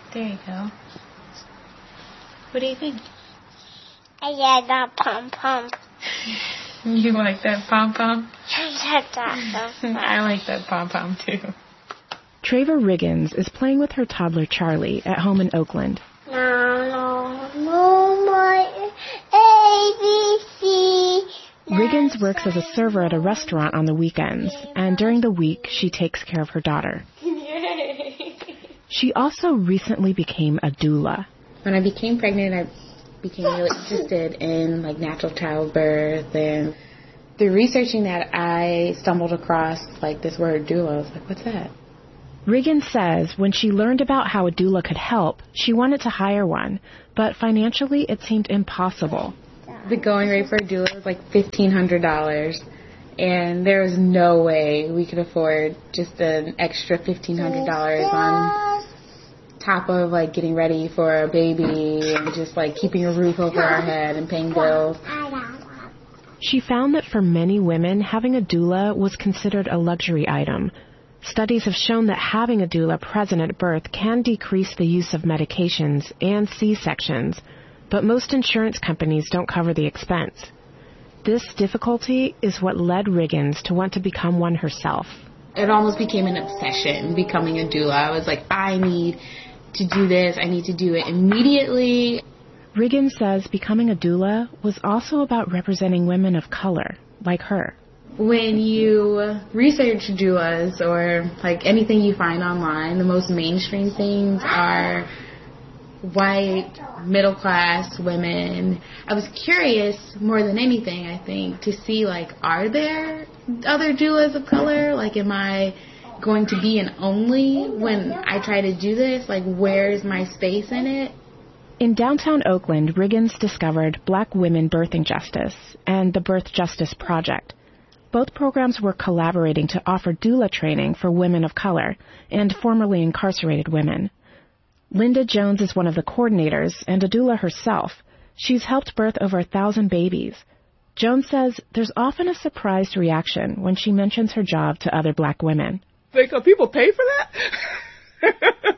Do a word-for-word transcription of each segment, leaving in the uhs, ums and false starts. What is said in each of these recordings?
There you go. What do you think? I like that pom-pom. You like that pom-pom? I like that pom-pom. I like that pom-pom, too. Traver Riggins is playing with her toddler Charlie at home in Oakland. No, no, no, my A B C. Riggins works as a server at a restaurant on the weekends, and during the week, she takes care of her daughter. She also recently became a doula. When I became pregnant, I became really interested in like natural childbirth, and through researching that, I stumbled across like this word doula. I was like, what's that? Riggins says when she learned about how a doula could help, she wanted to hire one, but financially it seemed impossible. The going rate for a doula was like fifteen hundred dollars, and there was no way we could afford just an extra fifteen hundred dollars on top of like getting ready for a baby and just like keeping a roof over our head and paying bills. She found that for many women, having a doula was considered a luxury item. Studies have shown that having a doula present at birth can decrease the use of medications and C-sections, but most insurance companies don't cover the expense. This difficulty is what led Riggins to want to become one herself. It almost became an obsession, becoming a doula. I was like, I need to do this. I need to do it immediately. Riggins says becoming a doula was also about representing women of color, like her. When you research doulas or like anything you find online, the most mainstream things are white, middle-class women. I was curious more than anything, I think, to see, like, are there other doulas of color? Like, am I going to be an only when I try to do this? Like, where's my space in it? In downtown Oakland, Riggins discovered Black Women Birthing Justice and the Birth Justice Project. Both programs were collaborating to offer doula training for women of color and formerly incarcerated women. Linda Jones is one of the coordinators and a doula herself. She's helped birth over a thousand babies. Jones says there's often a surprised reaction when she mentions her job to other Black women. They go, people pay for that?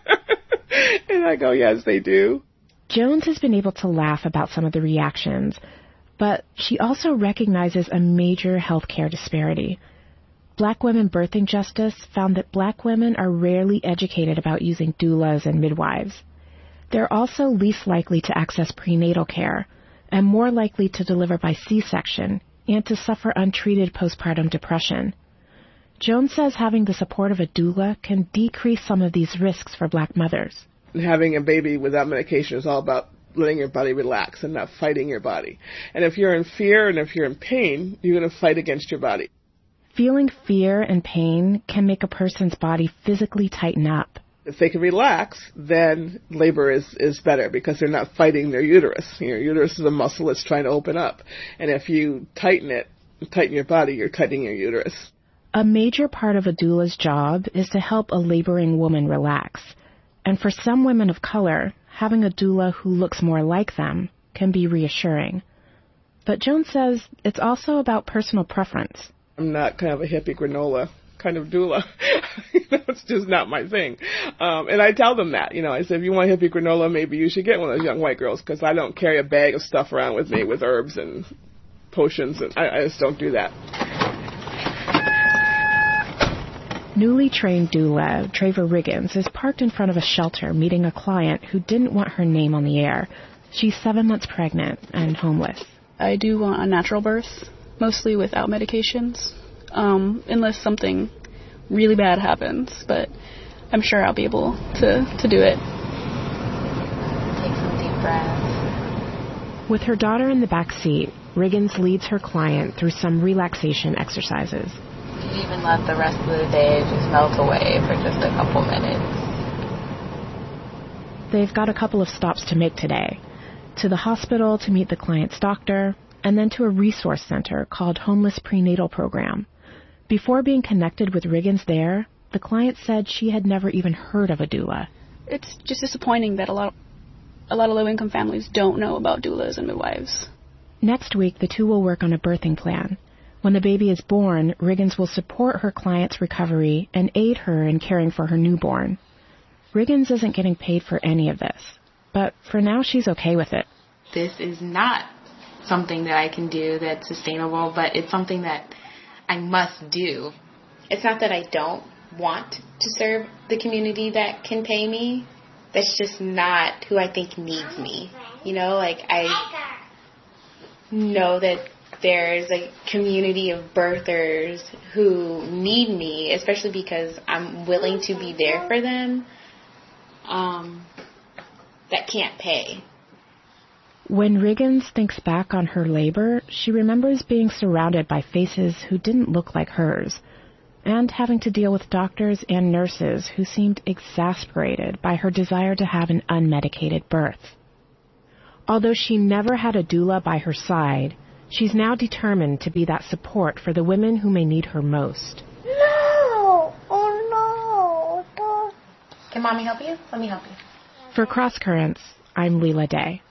And I go, yes, they do. Jones has been able to laugh about some of the reactions, but she also recognizes a major healthcare disparity. Black Women Birthing Justice found that Black women are rarely educated about using doulas and midwives. They're also least likely to access prenatal care and more likely to deliver by C-section and to suffer untreated postpartum depression. Jones says having the support of a doula can decrease some of these risks for Black mothers. Having a baby without medication is all about letting your body relax and not fighting your body. And if you're in fear and if you're in pain, you're going to fight against your body. Feeling fear and pain can make a person's body physically tighten up. If they can relax, then labor is, is better because they're not fighting their uterus. Your uterus is a muscle that's trying to open up. And if you tighten it, tighten your body, you're tightening your uterus. A major part of a doula's job is to help a laboring woman relax. And for some women of color, having a doula who looks more like them can be reassuring. But Jones says it's also about personal preference. I'm not kind of a hippie granola kind of doula. That's just not my thing. Um, and I tell them that. You know, I say, if you want hippie granola, maybe you should get one of those young white girls, because I don't carry a bag of stuff around with me with herbs and potions, and I, I just don't do that. Newly trained doula, Traver Riggins, is parked in front of a shelter meeting a client who didn't want her name on the air. She's seven months pregnant and homeless. I do want a natural birth, mostly without medications, um, unless something really bad happens, but I'm sure I'll be able to, to do it. Take some deep breaths. With her daughter in the back seat, Riggins leads her client through some relaxation exercises. You can even let the rest of the day just melt away for just a couple minutes. They've got a couple of stops to make today. To the hospital to meet the client's doctor, and then to a resource center called Homeless Prenatal Program. Before being connected with Riggins there, the client said she had never even heard of a doula. It's just disappointing that a lot, a lot of low-income families don't know about doulas and midwives. Next week, the two will work on a birthing plan. When the baby is born, Riggins will support her client's recovery and aid her in caring for her newborn. Riggins isn't getting paid for any of this, but for now she's okay with it. This is not something that I can do that's sustainable, but it's something that I must do. It's not that I don't want to serve the community that can pay me. That's just not who I think needs me. You know, like I know that there's a community of birthers who need me, especially because I'm willing to be there for them, um, that can't pay. When Riggins thinks back on her labor, she remembers being surrounded by faces who didn't look like hers, and having to deal with doctors and nurses who seemed exasperated by her desire to have an unmedicated birth. Although she never had a doula by her side, she's now determined to be that support for the women who may need her most. No! Oh, no! Don't. Can Mommy help you? Let me help you. For Cross Currents, I'm Leela Day.